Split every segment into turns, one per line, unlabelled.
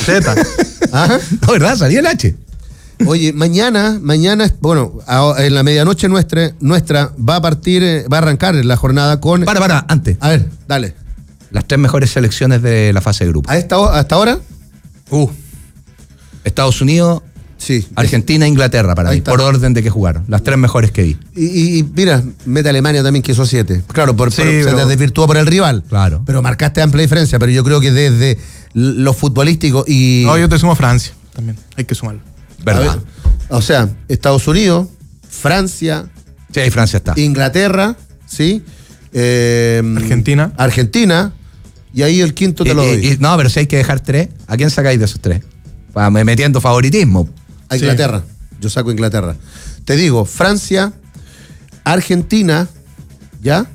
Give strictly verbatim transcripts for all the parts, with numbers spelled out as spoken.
Z.
¿Ah?
No, ¿verdad? Salía el H.
Oye, mañana, mañana, bueno, a- en la medianoche nuestra, nuestra va a partir, eh, va a arrancar la jornada con...
Para, para, antes.
A ver, dale.
Las tres mejores selecciones de la fase de grupo.
¿A esta, ho- hasta ahora?
Uh. Estados Unidos,
Sí.
Argentina e Inglaterra, para
Ahí
mí,
está.
por orden de que jugaron. Las tres mejores que vi.
Y, y- y mira, mete a Alemania también, que hizo siete. Claro, por,
Sí,
por- se
pero-
te desvirtuó por el rival.
Claro.
Pero marcaste amplia diferencia. Pero yo creo que desde lo futbolístico y...
No, yo te sumo Francia también. Hay que sumarlo.
¿Verdad?
A ver, o sea, Estados Unidos, Francia,
Sí, ahí Francia está.
Inglaterra, ¿sí? Eh,
Argentina.
Argentina. Y ahí el quinto te
Y-
lo
y-
doy.
y- no, pero si hay que dejar tres, ¿a quién sacáis de esos tres? Pa- me- metiendo favoritismo.
A Inglaterra. Yo saco Inglaterra. Te digo, Francia, Argentina, ¿ya?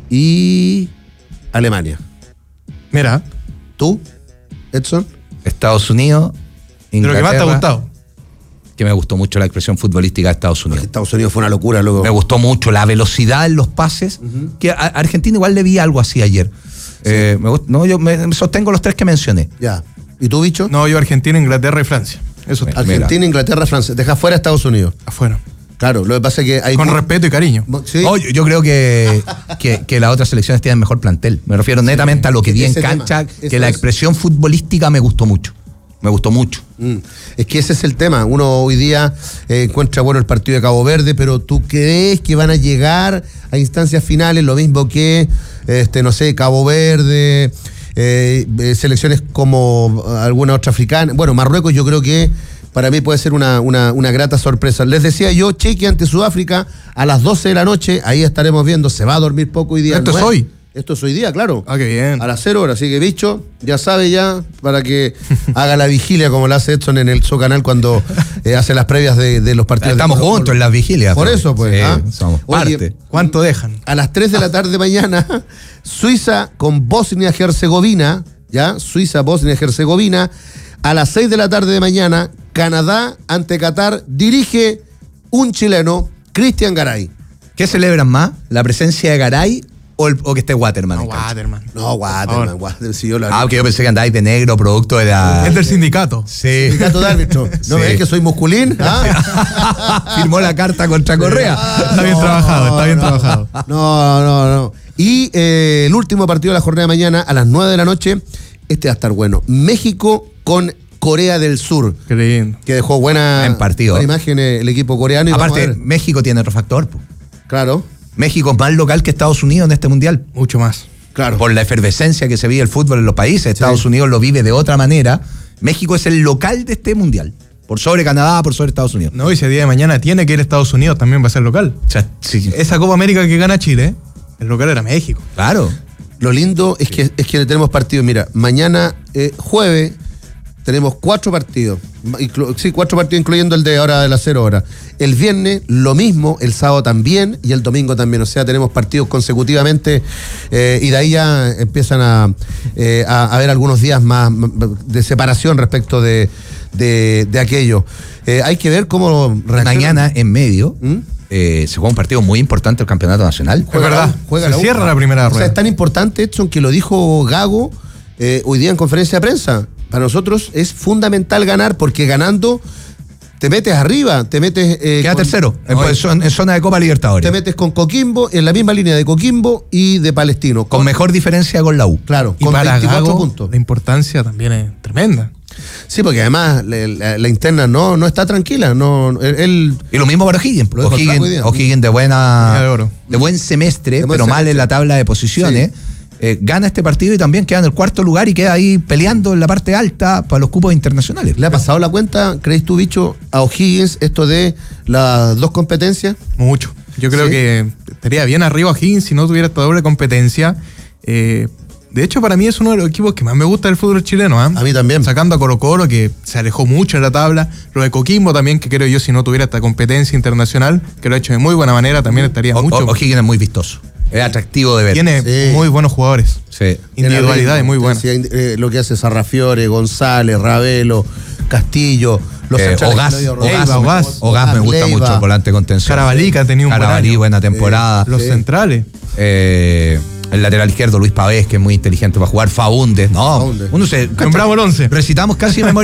Y Alemania.
Mira,
¿Tú, Edson?
Estados Unidos,
pero que
Inglaterra.
más te ha gustado.
Que me gustó mucho la expresión futbolística de Estados Unidos.
Estados Unidos fue una locura, luego.
Me gustó mucho la velocidad en los pases. Que a a Argentina igual le vi algo así ayer. Eh, me gust- no, yo me, me sostengo los tres que mencioné.
Ya. ¿Y tú, bicho?
No, yo Argentina, Inglaterra y Francia. Eso está.
Mira.
Argentina, Inglaterra, Francia. Deja fuera Estados Unidos.
Afuera.
Claro, lo que pasa es que hay...
Con
mu-
respeto y cariño.
mu- Sí.
No, yo, yo creo que, que, que las otras selecciones tienen mejor plantel. Me refiero netamente a lo que vi en
ese tema,
cancha,
eso
que la
es.
expresión futbolística me gustó mucho. Me gustó mucho.
Mm. Es que ese es el tema. Uno hoy día eh, encuentra bueno el partido de Cabo Verde, pero ¿tú crees que van a llegar a instancias finales lo mismo que, este, no sé, Cabo Verde, eh, eh, selecciones como alguna otra africana? Bueno, Marruecos yo creo que para mí puede ser una, una, una grata sorpresa. Les decía yo, Chequia ante Sudáfrica a las doce de la noche, ahí estaremos viendo, se va a dormir poco hoy día.
Esto es
¿no
hoy.
Esto es hoy día, claro.
Ah, qué bien.
A las cero horas, así que bicho, ya sabe ya, para que haga la vigilia como la hace Edson en el su canal cuando eh, hace las previas de, de los partidos.
Estamos
de Colo-Colo.
juntos en las vigilias.
Por eso, pues.
Sí,
¿ah?
somos
Oye,
parte.
¿Cuánto dejan?
a las tres de la tarde mañana, Suiza con Bosnia-Herzegovina, ¿ya? Suiza, Bosnia-Herzegovina. A las seis de la tarde de mañana, Canadá ante Qatar, dirige un chileno, Cristian Garay.
¿Qué celebran más? ¿La presencia de Garay o, el- o que esté Waterman?
No,
en cancha?
Waterman.
No, Waterman, Waterman, si yo la...
Ah, porque yo pensé que andáis de negro, producto de la.
Es del sindicato.
Sí.
Sindicato de árbitro. ¿No
Sí.
ves que soy musculín? ¿Ah?
Firmó la carta contra Correa.
Está bien trabajado, está bien
no,
trabajado.
No, no, no. Y eh, el último partido de la jornada de mañana a las nueve de la noche, este va a estar bueno. México con Corea del Sur,
Qué lindo.
que dejó buena,
Buen partido.
buena imagen eh, el equipo coreano. Y vamos a
Aparte,
ver.
México tiene otro factor. po.
Claro,
México es más local que Estados Unidos en este mundial.
Mucho más.
claro.
Por la efervescencia que se vive el fútbol en los países. Estados Unidos lo vive de otra manera. México es el local de este mundial. Por sobre Canadá, por sobre Estados Unidos.
No, y si el día de mañana tiene que ir a Estados Unidos, también va a ser local.
O sea, sí,
Esa Copa América que gana Chile, el local era México.
claro.
Lo lindo es que es que tenemos partidos. Mira, mañana eh, jueves tenemos cuatro partidos. Inclu- sí, cuatro partidos incluyendo el de ahora de las cero horas. El viernes lo mismo, el sábado también y el domingo también. O sea, tenemos partidos consecutivamente eh, y de ahí ya empiezan a, eh, a, a haber algunos días más de separación respecto de, de, de aquello. Eh, hay que ver cómo reacciona.
Mañana en medio
¿Mm?
eh, se juega un partido muy importante del campeonato nacional.
Es verdad.
Juega
Se
la U.
cierra la primera
O sea,
rueda.
es tan importante, Edson, que lo dijo Gago eh, hoy día en conferencia de prensa. Para nosotros es fundamental ganar porque ganando te metes arriba, te metes... eh,
Queda
con-
tercero en,
No,
en- en zona de Copa Libertadores.
te metes con Coquimbo, en la misma línea de Coquimbo y de Palestino.
Con mejor diferencia con la U.
Claro,
Y
con
para
veinticuatro
Gago,
puntos.
la importancia también es tremenda.
Sí, porque además la, la- la interna no, no está tranquila. No, él, él-
Y lo mismo para O'Higgins.
Lo dijo el Flaco hoy día.
O'Higgins, O'Higgins de buena
Medalla de oro.
de buen semestre,
De buen
pero mal
semestre.
en la tabla de posiciones. Eh, gana este partido y también queda en el cuarto lugar y queda ahí peleando en la parte alta para los cupos internacionales.
¿le ha pasado la cuenta, crees tú, bicho, a O'Higgins esto de las dos competencias?
Mucho. Yo creo
¿Sí?
que estaría bien arriba Higgins si no tuviera esta doble competencia. Eh, de hecho, para mí es uno de los equipos que más me gusta del fútbol chileno. ¿ah?
A mí también.
Sacando a Colo Colo, que se alejó mucho en la tabla. Lo de Coquimbo también, que creo yo, si no tuviera esta competencia internacional, que lo ha hecho de muy buena manera, también estaría
O-
mucho.
O- O'Higgins es muy vistoso. Es atractivo de ver.
Tiene
Sí.
muy buenos jugadores.
Sí.
Individualidades muy buenas.
Sí, eh, lo que hace Sarrafiore, González, Ravelo, Castillo, los
Eh,
centrales
Ogaz,
que lo dio
Ogaz,
Rodríguez,
Ogaz.
Ogaz me gusta
Leiva.
mucho el volante de contención.
Carabalí, que ha tenido un buen
Carabalí,
año.
buena temporada.
Los
Sí.
centrales.
Eh, el lateral izquierdo, Luis Pavés, que es muy inteligente para jugar. Faúndez. No,
Faúndez.
uno se.
Nombramos el once.
Recitamos casi de memoria